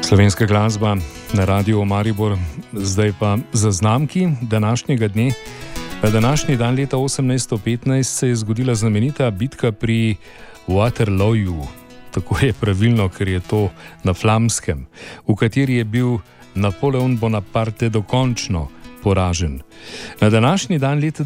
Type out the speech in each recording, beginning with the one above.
Slovenska glasba na Radiu Maribor, zdaj pa zaznamki današnjega dne. Današnji dan leta 1815 se je zgodila znamenita bitka pri Waterlooju, tako je pravilno, ker je to na flamskem, v kateri je bil Napoleon Bonaparte dokončno poražen. Na današnji dan leta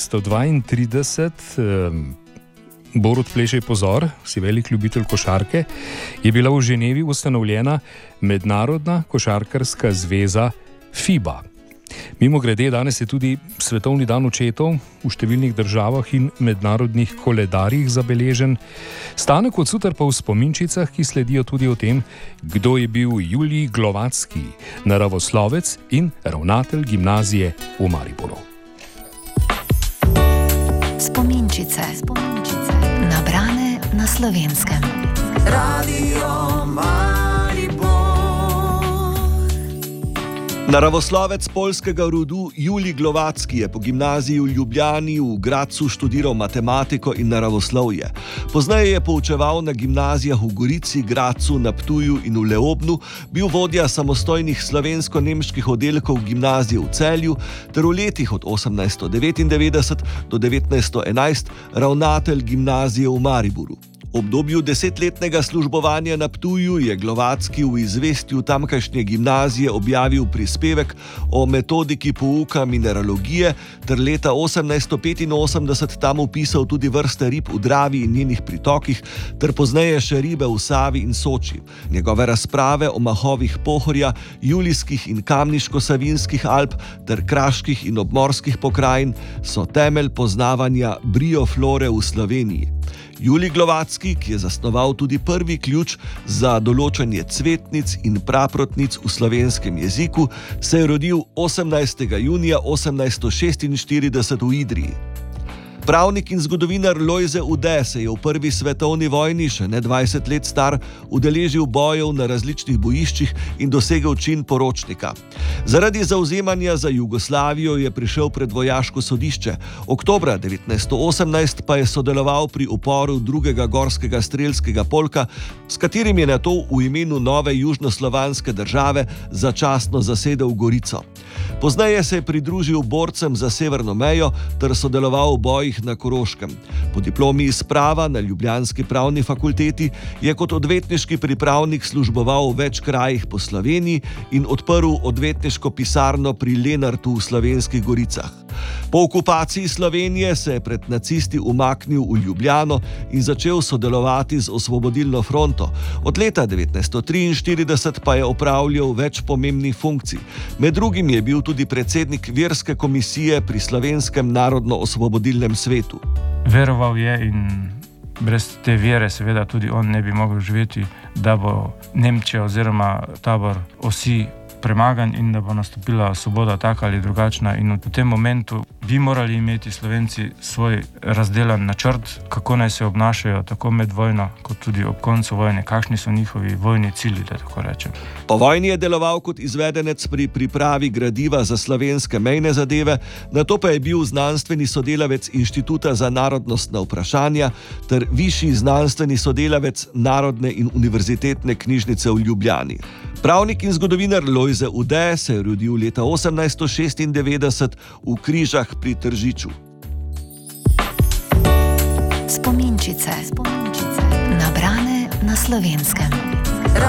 1932 Borut Plešej pozor, si velik ljubitelj košarke, je bila v Ženevi ustanovljena Mednarodna košarkarska zveza FIBA. Mimogrede, danes je tudi svetovni dan očetov v številnih državah in mednarodnih koledarjih zabeležen. Stanek od suter pa v spominčicah, ki sledijo tudi o tem, kdo je bil Julij Glovacki, naravoslovec in ravnatelj gimnazije v Mariboru. Spominčice. Nabrane na Slovenskem. Radio Maribor. Naravoslovec poljskega rodu Julij Glovacki je po gimnaziji v Ljubljani v Gradcu študiral matematiko in naravoslovje. Pozneje je poučeval na gimnazijah v Gorici, Gradcu, na Ptuju in v Leobnu, bil vodja samostojnih slovensko-nemških oddelkov gimnazije v Celju ter v letih od 1899 do 1911 ravnatelj gimnazije v Mariboru. V obdobju 10-letnega službovanja na Ptuju je Glovacki v izvestju tamkajšnje gimnazije objavil prispevek o metodiki pouka mineralogije ter leta 1885 tam opisal tudi vrste rib v Dravi in njenih pritokih ter pozneje še ribe v Savi in Soči. Njegove razprave o mahovih Pohorja, Julijskih in Kamniško-Savinjskih Alp ter kraških in obmorskih pokrajin so temelj poznavanja brioflore v Sloveniji. Julij Glovacki, ki je zasnoval tudi prvi ključ za določanje cvetnic in praprotnic v slovenskem jeziku, se je rodil 18. junija 1846 v Idriji. Pravnik in zgodovinar Lojze Ude se je v prvi svetovni vojni, še ne 20 let star, udeležil bojev na različnih bojiščih in dosegel čin poročnika. Zaradi zavzemanja za Jugoslavijo je prišel pred vojaško sodišče. Oktobra 1918 pa je sodeloval pri uporu 2. gorskega strelskega polka, s katerim je nato v imenu nove južnoslovanske države začasno zasedel Gorico. Pozneje se je pridružil borcem za severno mejo ter sodeloval v bojih na Koroškem. Po diplomi iz prava na ljubljanski pravni fakulteti je kot odvetniški pripravnik služboval v več krajih po Sloveniji in odprl odvetniško pisarno pri Lenartu v Slovenskih Goricah. Po okupaciji Slovenije se je pred nacisti umaknil v Ljubljano in začel sodelovati z Osvobodilno fronto. Od leta 1943 pa je opravljal več pomembnih funkcij. Med drugim je bil tudi predsednik verske komisije pri Slovenskem narodno-osvobodilnem svetu. Veroval je in brez te vere seveda tudi on ne bi mogel živeti, da bo Nemčija oziroma tabor osi premagan in da bo nastopila svoboda taka ali drugačna. In v tem momentu bi morali imeti Slovenci svoj razdelan načrt, kako naj se obnašajo tako med vojno, kot tudi ob koncu vojne, kakšni so njihovi vojni cilji, da tako rečem. Po vojni je deloval kot izvedenec pri pripravi gradiva za slovenske mejne zadeve, nato pa je bil znanstveni sodelavec Inštituta za narodnostna vprašanja ter višji znanstveni sodelavec Narodne in univerzitetne knjižnice v Ljubljani. Pravnik in zgodovinar Lojze Ude se je rodil leta 1896 v Križah pri Tržiču. Spominčice. Nabrane na Slovenskem.